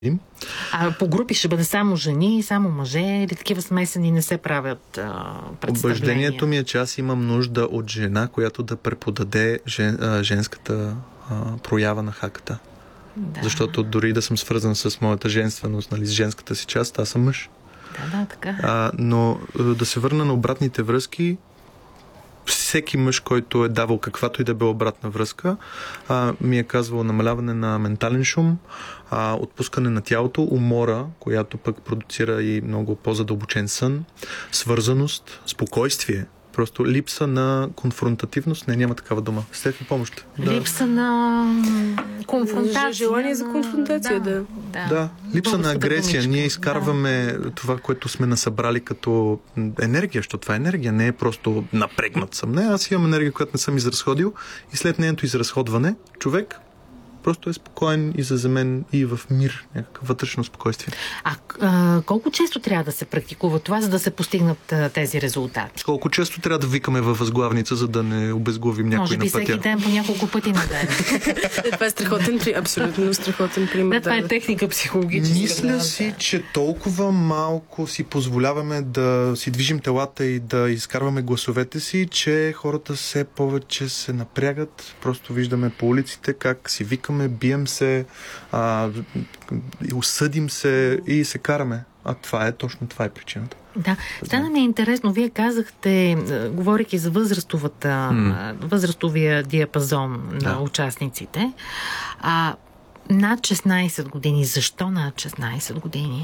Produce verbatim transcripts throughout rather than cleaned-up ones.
А по групи ще бъде само жени, само мъже или такива смесени не се правят а, представления? Убеждението ми е, че аз имам нужда от жена, която да преподаде жен, а, женската а, проява на хаката. Да. Защото дори да съм свързан с моята женственост, нали, с женската си част, аз съм мъж. Да, да, така. А, но да се върна на обратните връзки, всеки мъж, който е давал каквато и да бе обратна връзка, а, ми е казвал намаляване на ментален шум, а, отпускане на тялото, умора, която пък продуцира и много по-задълбочен сън, свързаност, спокойствие. Просто липса на конфронтативност. Не, няма такава дума. Стефи, помощ. Да. Липса на конфронтация. Желание за конфронтация, да. Да, да. да. Липса на агресия. Ние изкарваме да. това, което сме насъбрали като енергия, защото това е енергия. Не е просто напрегнат съм. Не, аз имам енергия, която не съм изразходил и след нейното изразходване човек просто е спокоен и заземен и в мир, някакъв вътрешно спокойствие. А, а колко често трябва да се практикува това, за да се постигнат а, тези резултати? Колко често трябва да викаме във възглавница, за да не обезглавим някой на пътя? Може би всеки ден по няколко пъти на ден. Това е страхотен, абсолютно страхотен пример. Да, това е техника психологическа. Мисля си, че толкова малко си позволяваме да си движим телата и да изкарваме гласовете си, че хората все повече се напрягат. Просто виждаме по улиците как си викаме, бием се, а, осъдим се и се караме. А това е, точно това е причината. Да, стана ми е интересно. Вие казахте, говорейки за възрастовата, mm. възрастовия диапазон на да. участниците, а над шестнайсет години. Защо над шестнайсет години?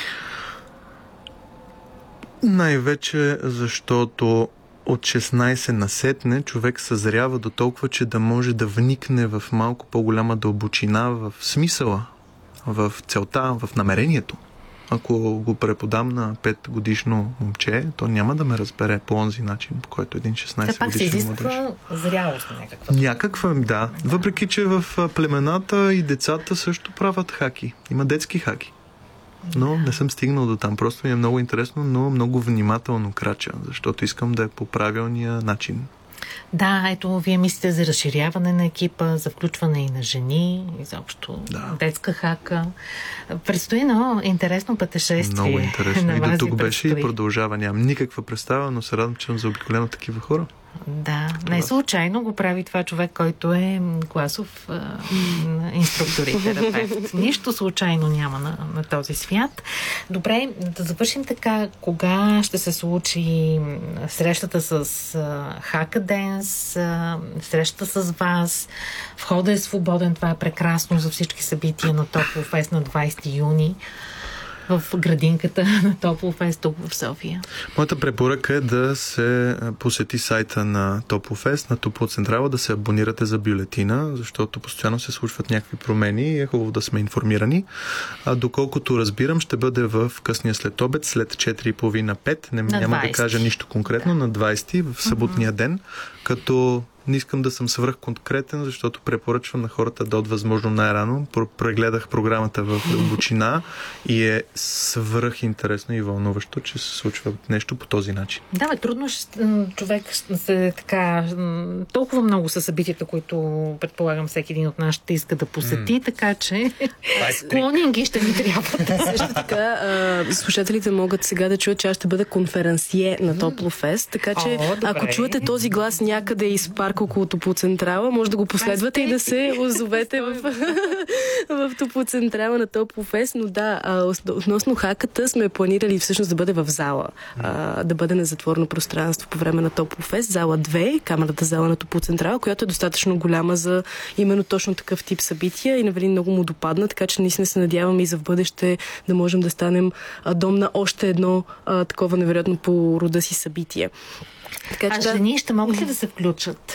Най-вече защото от шестнайсет насетне човек съзрява до толкова, че да може да вникне в малко по-голяма дълбочина в смисъла, в целта, в намерението. Ако го преподам на пет годишно момче, то няма да ме разбере по онзи начин, по който един шестнайсет годишен младеж. Пак се изисква зрялост някаква. Някаква, да. да. Въпреки, че в племената и децата също правят хаки. Има детски хаки. Но не съм стигнал до там. Просто ми е много интересно, но много внимателно крача, защото искам да е по правилния начин. Да, ето, вие мислите за разширяване на екипа, за включване и на жени, изобщо да. детска хака. Предстои много интересно пътешествие. Много интересно. И до тук беше и продължава. Нямам никаква представа, но се радвам, че съм заобиколен от такива хора. Да, не случайно го прави това човек, който е класов а, инструктор и терапевт. Нищо случайно няма на, на този свят. Добре, да завършим така. Кога ще се случи срещата с Haka Dance, срещата с вас? Входът е свободен, това е прекрасно за всички събития на Топлофест на двайсети юни. В градинката на Топлофест тук в София. Моята препоръка е да се посети сайта на Топлофест, на Топлоцентрала, да се абонирате за бюлетина, защото постоянно се случват някакви промени и е хубаво да сме информирани. А доколкото разбирам, ще бъде в късния след обед, след четири и половина пет. Не, няма да кажа нищо конкретно, да. на двайсети, в съботния uh-huh. ден, като не искам да съм свръх конкретен, защото препоръчвам на хората да от възможно най-рано. Прегледах програмата в дълбочина и е свръх интересно и вълнуващо, че се случва нещо по този начин. Да, бе, трудно човек се така... Толкова много са събитията, които предполагам всеки един от нас ще иска да посети, mm. така че склонинги ще ни трябва. Също така, а, слушателите могат сега да чуят, че аз ще бъда конферансие на Топлофест, така че О, ако чуете този глас някъде из парк около Топлоцентрала, може да го последвате и да се озовете в, в Топлоцентрала на Топлофест. Но да, а, относно хаката сме планирали всъщност да бъде в зала. А, да бъде на затворено пространство по време на Топлофест. Зала две, камерата зала на Топлоцентрала, която е достатъчно голяма за именно точно такъв тип събития и навели много му допадна, така че наистина се надяваме и за в бъдеще да можем да станем а, дом на още едно а, такова невероятно по рода си събитие. Така, че, а жени ще могат ли да се включат?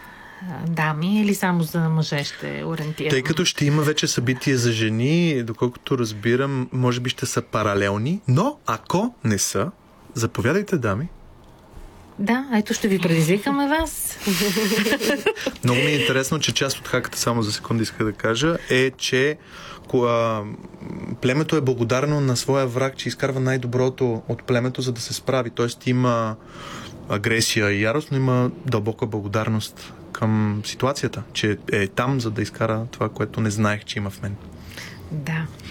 Дами или само за мъже ще ориентираме? Тъй като ще има вече събития за жени, доколкото разбирам, може би ще са паралелни, но ако не са, заповядайте, дами. Да, ето ще ви предизвикаме вас. Много ми е интересно, че част от хаката, само за секунда иска да кажа, е, че кога племето е благодарно на своя враг, че изкарва най-доброто от племето, за да се справи. Тоест има агресия и ярост, но има дълбока благодарност към ситуацията, че е там, за да изкара това, което не знаех, че има в мен. Да.